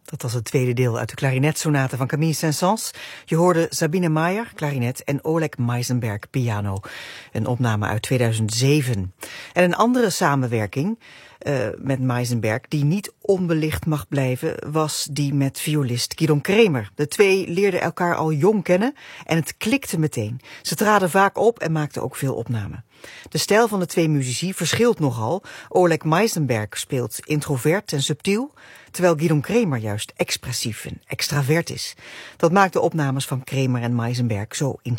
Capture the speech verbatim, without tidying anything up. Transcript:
Dat was het tweede deel uit de klarinetsonate van Camille Saint-Saëns. Je hoorde Sabine Maier, klarinet, en Oleg Meisenberg, piano. Een opname uit tweeduizend zeven. En een andere samenwerking uh, met Meisenberg, die niet onbelicht mag blijven, was die met violist Gidon Kremer. De twee leerden elkaar al jong kennen en het klikte meteen. Ze traden vaak op en maakten ook veel opnamen. De stijl van de twee muzici verschilt nogal. Oleg Meisenberg speelt introvert en subtiel, terwijl Gidon Kremer juist expressief en extravert is. Dat maakt de opnames van Kremer en Meisenberg zo interessant.